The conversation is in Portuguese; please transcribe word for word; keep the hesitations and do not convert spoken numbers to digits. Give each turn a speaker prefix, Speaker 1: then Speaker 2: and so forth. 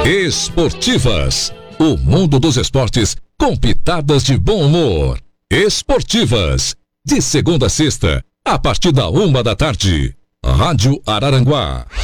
Speaker 1: Esportivas, o mundo dos esportes com pitadas de bom humor. Esportivas, de segunda a sexta, a partir da uma da tarde. Rádio Araranguá.